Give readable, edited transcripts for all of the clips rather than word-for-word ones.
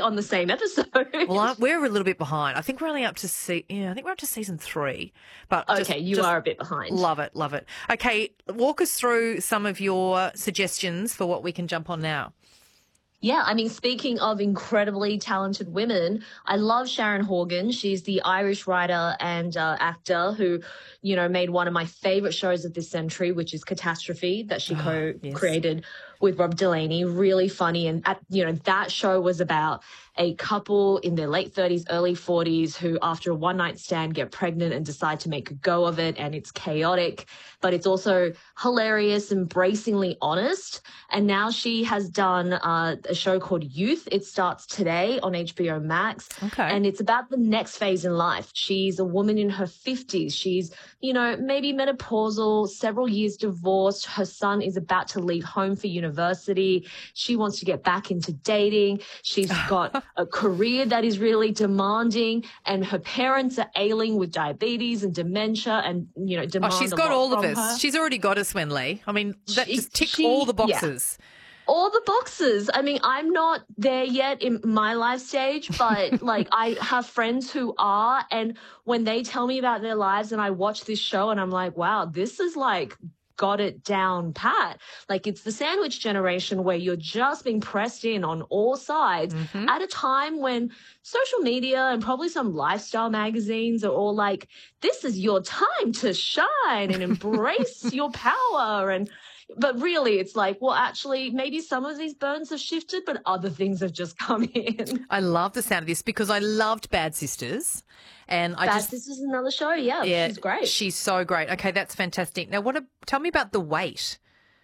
on the same episode. Well, we're a little bit behind. I think we're only up to I think we're up to season 3. But okay, you are a bit behind. Love it, love it. Okay, walk us through some of your suggestions for what we can jump on now. Yeah, I mean, speaking of incredibly talented women, I love Sharon Horgan. She's the Irish writer and actor who, made one of my favorite shows of this century, which is Catastrophe, that she co-created with Rob Delaney. Really funny. And, that show was about a couple in their late 30s, early 40s who, after a one-night stand, get pregnant and decide to make a go of it. And it's chaotic, but it's also hilarious, embracingly honest. And now she has done a show called Youth. It starts today on HBO Max. Okay. And it's about the next phase in life. She's a woman in her 50s. She's, maybe menopausal, several years divorced. Her son is about to leave home for university. She wants to get back into dating. She's got a career that is really demanding, and her parents are ailing with diabetes and dementia and, demand she's got all of us. her. She's already got us, Wen-Lee. I mean, that just ticks all the boxes. Yeah. All the boxes. I mean, I'm not there yet in my life stage, but I have friends who are, and when they tell me about their lives and I watch this show and I'm like, wow, this is got it down pat. It's the sandwich generation where you're just being pressed in on all sides at a time when social media and probably some lifestyle magazines are all like, this is your time to shine and embrace your power. But really, it's actually, maybe some of these burns have shifted, but other things have just come in. I love the sound of this because I loved Bad Sisters. And Bad Sisters is another show, yeah, she's great. She's so great. Okay, that's fantastic. Now, tell me about The Wait.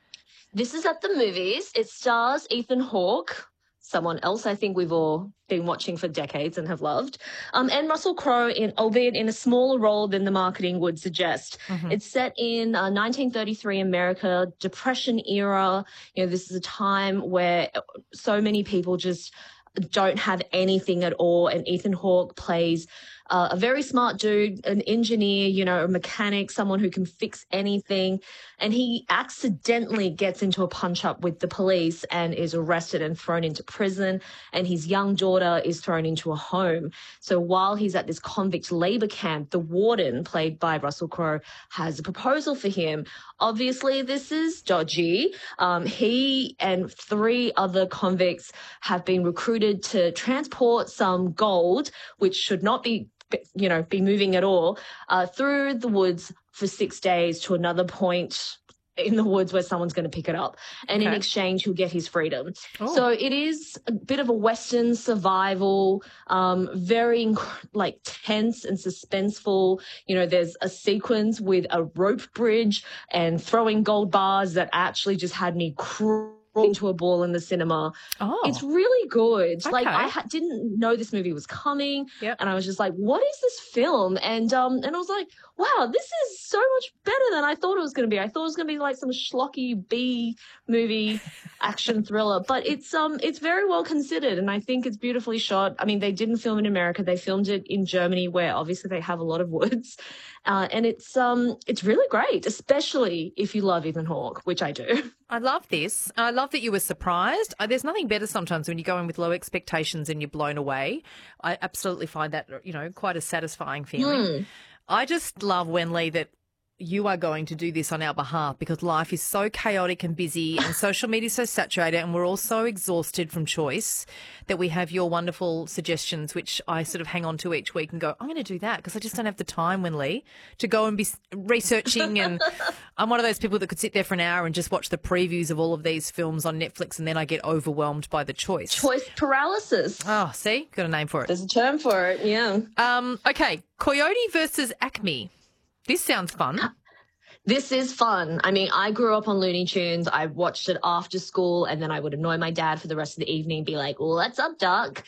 This is at the movies. It stars Ethan Hawke, someone else I think we've all been watching for decades and have loved, and Russell Crowe, albeit in a smaller role than the marketing would suggest. It's set in 1933 America, Depression era. This is a time where so many people just don't have anything at all, and Ethan Hawke plays a very smart dude, an engineer, a mechanic, someone who can fix anything. And he accidentally gets into a punch-up with the police and is arrested and thrown into prison. And his young daughter is thrown into a home. So while he's at this convict labor camp, the warden, played by Russell Crowe, has a proposal for him. Obviously, this is dodgy. He and 3 other convicts have been recruited to transport some gold, which should not be moving at all, through the woods for 6 days to another point in the woods where someone's going to pick it up. And in exchange, he'll get his freedom. Oh. So it is a bit of a Western survival, very tense and suspenseful. There's a sequence with a rope bridge and throwing gold bars that actually just had me into a ball in the cinema. Oh. It's really good. Okay. I didn't know this movie was coming. Yep. And I was just like, what is this film? And I was like, wow, this is so much better than I thought it was going to be. I thought it was going to be like some schlocky B movie action thriller, but it's very well considered, and I think it's beautifully shot. I mean, they didn't film in America. They filmed it in Germany, where obviously they have a lot of woods. And it's really great, especially if you love Ethan Hawke, which I do. I love this. I love that you were surprised. There's nothing better sometimes when you go in with low expectations and you're blown away. I absolutely find that, quite a satisfying feeling. I just love, Wen-Lee, that you are going to do this on our behalf, because life is so chaotic and busy and social media is so saturated, and we're all so exhausted from choice, that we have your wonderful suggestions, which I sort of hang on to each week and go, I'm going to do that, because I just don't have the time, Wen-Lee, to go and be researching. And I'm one of those people that could sit there for an hour and just watch the previews of all of these films on Netflix, and then I get overwhelmed by the choice. Choice paralysis. Oh, see? Got a name for it. There's a term for it, yeah. Okay, Coyote versus Acme. This sounds fun. This is fun. I mean, I grew up on Looney Tunes. I watched it after school, and then I would annoy my dad for the rest of the evening and be like, what's up, Duck?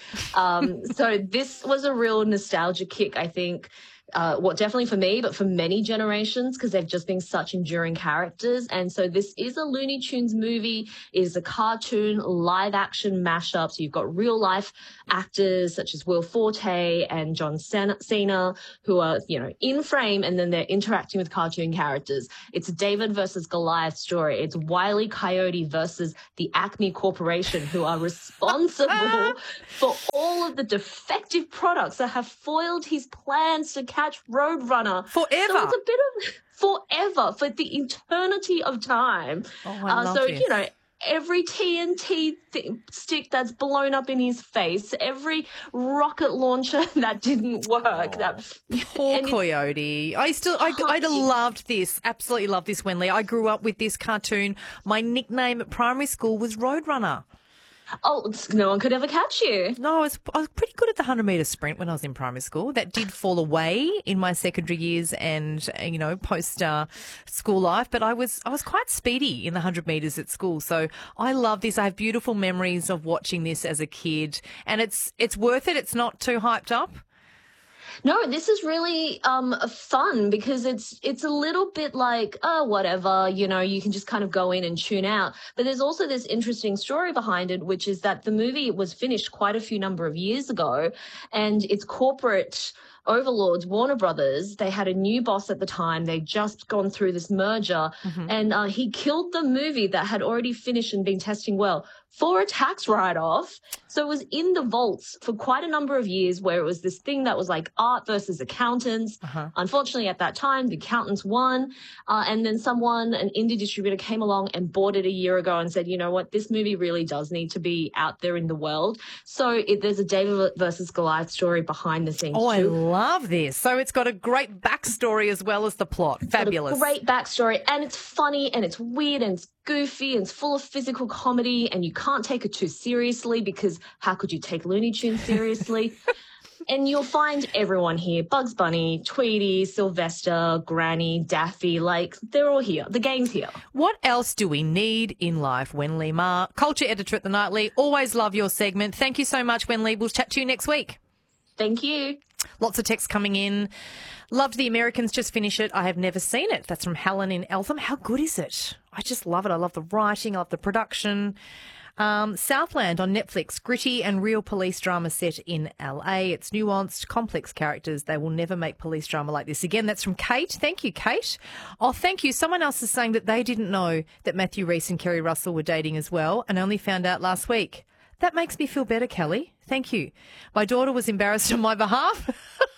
So this was a real nostalgia kick, I think. Definitely for me, but for many generations, because they've just been such enduring characters. And so this is a Looney Tunes movie. It is a cartoon live action mashup. So you've got real life actors such as Will Forte and John Cena, who are, in frame, and then they're interacting with cartoon characters. It's a David versus Goliath story. It's Wile E. Coyote versus the Acme Corporation, who are responsible for all of the defective products that have foiled his plans to catch Roadrunner. Forever. So it's a bit of forever, for the eternity of time. Oh, I love so, this. you know, every TNT stick that's blown up in his face, every rocket launcher that didn't work. Poor Coyote. I loved this. Absolutely loved this, Wenley. I grew up with this cartoon. My nickname at primary school was Roadrunner. Oh, no one could ever catch you. No, I was pretty good at the 100-metre sprint when I was in primary school. That did fall away in my secondary years and, you know, post school life. But I was quite speedy in the 100 metres at school. So I love this. I have beautiful memories of watching this as a kid. And it's worth it. It's not too hyped up. No, this is really fun because it's a little bit like, oh, whatever, you know, you can just kind of go in and tune out. But there's also this interesting story behind it, which is that the movie was finished quite a few number of years ago, and its corporate overlords, Warner Brothers, they had a new boss at the time. They'd just gone through this merger, and he killed the movie that had already finished and been testing well for a tax write-off. So it was in the vaults for quite a number of years, where it was this thing that was like art versus accountants. Unfortunately, at that time, the accountants won. And then an indie distributor came along and bought it a year ago and said, you know what, this movie really does need to be out there in the world. So there's a David versus Goliath story behind the scenes too. I love this. So it's got a great backstory as well as the plot. Fabulous. Great backstory, and it's funny and it's weird and it's goofy and it's full of physical comedy, and you can't take it too seriously because how could you take Looney Tunes seriously? And you'll find everyone here: Bugs Bunny, Tweety, Sylvester, Granny, Daffy, like they're all here. The gang's here. What else do we need in life? Wenley Ma, culture editor at The Nightly. Always love your segment. Thank you so much, Wenley. We'll chat to you next week. Thank you. Lots of texts coming in. Loved The Americans, just finish it. I have never seen it. That's from Helen in Eltham. How good is it? I just love it. I love the writing. I love the production. Southland on Netflix, gritty and real police drama set in LA. It's nuanced, complex characters. They will never make police drama like this again. That's from Kate. Thank you, Kate. Oh, thank you. Someone else is saying that they didn't know that Matthew Rhys and Kerry Russell were dating as well and only found out last week. That makes me feel better, Kelly. Thank you. My daughter was embarrassed on my behalf.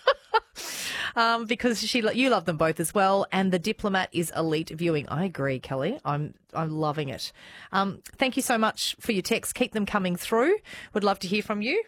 Because you love them both as well, and The Diplomat is elite viewing. I agree, Kelly. I'm loving it. Thank you so much for your texts. Keep them coming through. Would love to hear from you.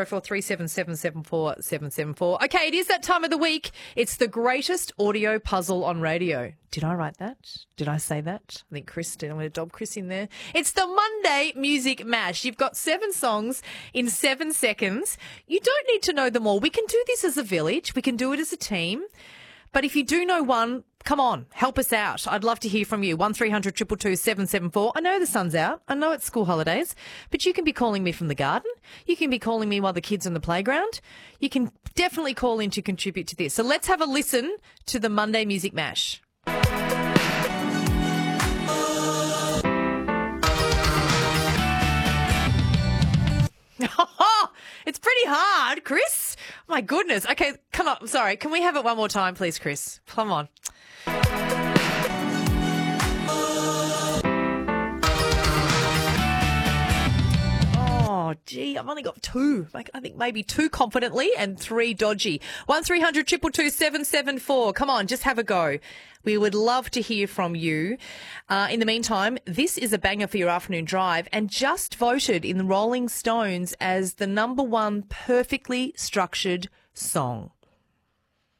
0437774774. Okay, it is that time of the week. It's the greatest audio puzzle on radio. Did I write that? Did I say that? I think Chris did. I'm going to dob Chris in there. It's the Monday Music Mash. You've got 7 songs in 7 seconds. You don't need to know them all. We can do this as a village. We can do it as a team. But if you do know one, come on, help us out. I'd love to hear from you. 1300 222 774. I know the sun's out. I know it's school holidays, but you can be calling me from the garden. You can be calling me while the kids are on the playground. You can definitely call in to contribute to this. So let's have a listen to the Monday Music Mash. It's pretty hard, Chris. My goodness. Okay, come on. Sorry. Can we have it one more time, please, Chris? Come on. Oh, gee, I've only got 2. I think maybe 2 confidently and 3 dodgy. 1300 222 774. Come on, just have a go. We would love to hear from you. In the meantime, this is a banger for your afternoon drive and just voted in the Rolling Stones as the #1 perfectly structured song.